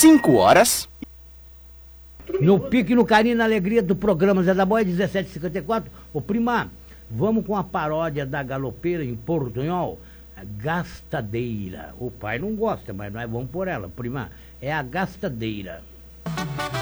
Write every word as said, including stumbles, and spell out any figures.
cinco horas. No pique, no carinho, na alegria do programa Zé da Boia, dezessete e cinquenta e quatro. Ô, prima, vamos com a paródia da galopeira em portunhol, gastadeira. O pai não gosta, mas nós vamos por ela, prima. É a gastadeira.